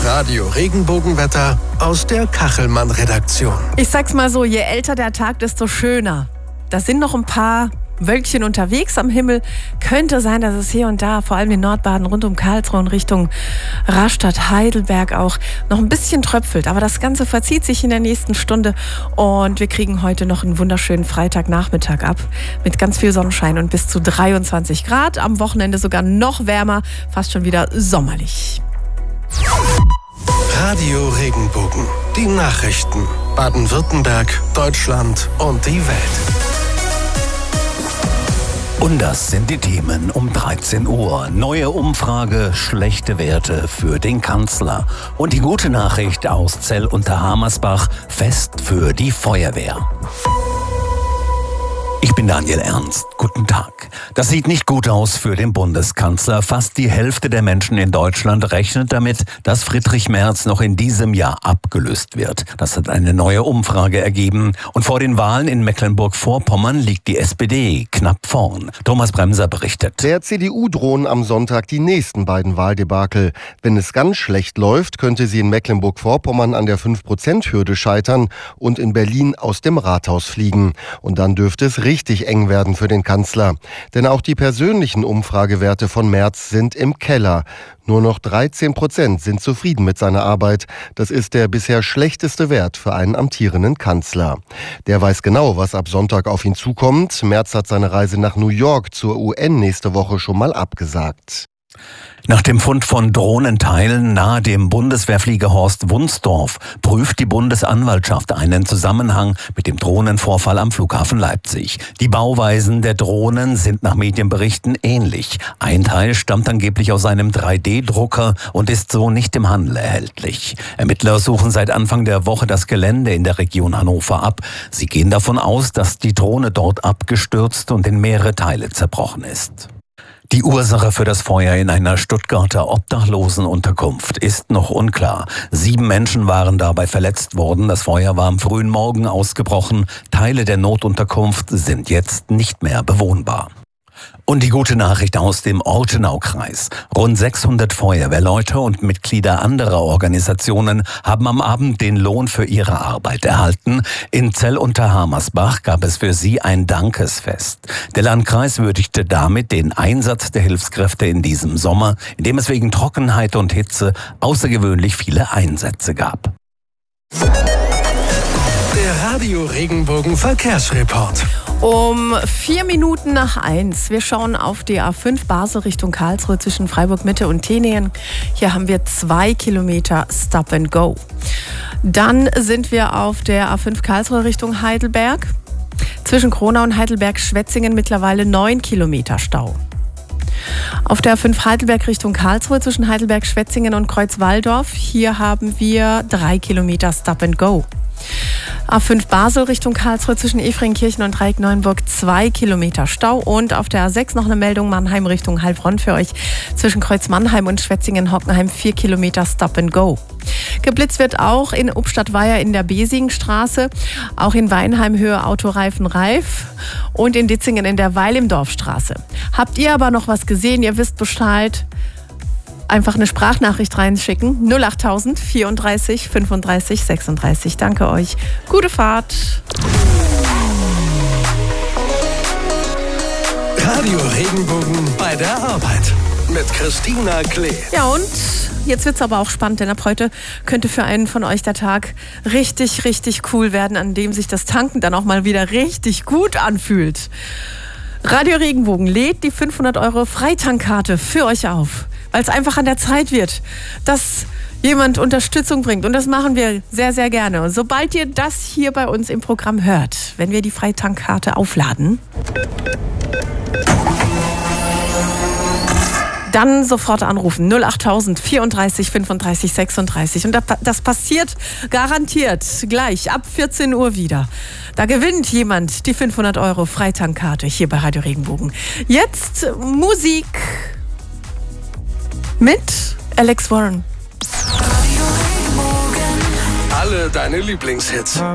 Radio Regenbogenwetter aus der Kachelmann-Redaktion. Ich sag's mal so, je älter der Tag, desto schöner. Da sind noch ein paar Wölkchen unterwegs am Himmel. Könnte sein, dass es hier und da, vor allem in Nordbaden rund um Karlsruhe und Richtung Rastatt, Heidelberg auch, noch ein bisschen tröpfelt. Aber das Ganze verzieht sich in der nächsten Stunde und wir kriegen heute noch einen wunderschönen Freitagnachmittag ab mit ganz viel Sonnenschein und bis zu 23 Grad. Am Wochenende sogar noch wärmer, fast schon wieder sommerlich. Radio Regenbogen, die Nachrichten. Baden-Württemberg, Deutschland und die Welt. Und das sind die Themen um 13 Uhr. Neue Umfrage, schlechte Werte für den Kanzler. Und die gute Nachricht aus Zell unter Hamersbach, Fest für die Feuerwehr. Ich bin Daniel Ernst. Guten Tag. Das sieht nicht gut aus für den Bundeskanzler. Fast die Hälfte der Menschen in Deutschland rechnet damit, dass Friedrich Merz noch in diesem Jahr abgelöst wird. Das hat eine neue Umfrage ergeben. Und vor den Wahlen in Mecklenburg-Vorpommern liegt die SPD knapp vorn. Thomas Bremser berichtet. Der CDU drohen am Sonntag die nächsten beiden Wahldebakel. Wenn es ganz schlecht läuft, könnte sie in Mecklenburg-Vorpommern an der 5%-Hürde scheitern und in Berlin aus dem Rathaus fliegen. Und dann dürfte es richtig eng werden für den Kanzler. Denn auch die persönlichen Umfragewerte von Merz sind im Keller. Nur noch 13% sind zufrieden mit seiner Arbeit. Das ist der bisher schlechteste Wert für einen amtierenden Kanzler. Der weiß genau, was ab Sonntag auf ihn zukommt. Merz hat seine Reise nach New York zur UN nächste Woche schon mal abgesagt. Nach dem Fund von Drohnenteilen nahe dem Bundeswehrflieger Horst Wunsdorf prüft die Bundesanwaltschaft einen Zusammenhang mit dem Drohnenvorfall am Flughafen Leipzig. Die Bauweisen der Drohnen sind nach Medienberichten ähnlich. Ein Teil stammt angeblich aus einem 3D-Drucker und ist so nicht im Handel erhältlich. Ermittler suchen seit Anfang der Woche das Gelände in der Region Hannover ab. Sie gehen davon aus, dass die Drohne dort abgestürzt und in mehrere Teile zerbrochen ist. Die Ursache für das Feuer in einer Stuttgarter Obdachlosenunterkunft ist noch unklar. 7 Menschen waren dabei verletzt worden. Das Feuer war am frühen Morgen ausgebrochen. Teile der Notunterkunft sind jetzt nicht mehr bewohnbar. Und die gute Nachricht aus dem Ortenaukreis. Rund 600 Feuerwehrleute und Mitglieder anderer Organisationen haben am Abend den Lohn für ihre Arbeit erhalten. In Zell unter Hamersbach gab es für sie ein Dankesfest. Der Landkreis würdigte damit den Einsatz der Hilfskräfte in diesem Sommer, in dem es wegen Trockenheit und Hitze außergewöhnlich viele Einsätze gab. Der Radio Regenbogen Verkehrsreport. Um 4 Minuten nach 1. Wir schauen auf die A5 Basel Richtung Karlsruhe zwischen Freiburg Mitte und Thenien. Hier haben wir 2 Kilometer Stop and Go. Dann sind wir auf der A5 Karlsruhe Richtung Heidelberg. Zwischen Kronau und Heidelberg-Schwetzingen mittlerweile 9 Kilometer Stau. Auf der A5 Heidelberg Richtung Karlsruhe zwischen Heidelberg-Schwetzingen und Kreuzwaldorf. Hier haben wir 3 Kilometer Stop and Go. A5 Basel Richtung Karlsruhe zwischen Efringkirchen und Reik-Neuenburg 2 Kilometer Stau. Und auf der A6 noch eine Meldung, Mannheim Richtung Heilbronn für euch. Zwischen Kreuz Mannheim und Schwetzingen-Hockenheim 4 Kilometer Stop and Go. Geblitzt wird auch in Obstadt-Weiher in der Besingstraße, auch in Weinheim Höhe Autoreifen Reif und in Ditzingen in der Weil im Dorfstraße. Habt ihr aber noch was gesehen, ihr wisst Bescheid, einfach eine Sprachnachricht reinschicken. 08000 34 35 36. Danke euch. Gute Fahrt. Radio Regenbogen bei der Arbeit mit Christina Klee. Ja, und jetzt wird's aber auch spannend, denn ab heute könnte für einen von euch der Tag richtig, richtig cool werden, an dem sich das Tanken dann auch mal wieder richtig gut anfühlt. Radio Regenbogen lädt die 500 € Freitankkarte für euch auf, weil es einfach an der Zeit wird, dass jemand Unterstützung bringt. Und das machen wir sehr, sehr gerne. Und sobald ihr das hier bei uns im Programm hört, wenn wir die Freitankkarte aufladen, dann sofort anrufen. 08000 34 35 36. Und das passiert garantiert gleich ab 14 Uhr wieder. Da gewinnt jemand die 500 € Freitankkarte hier bei Radio Regenbogen. Jetzt Musik mit Alex Warren. Alle deine Lieblingshits.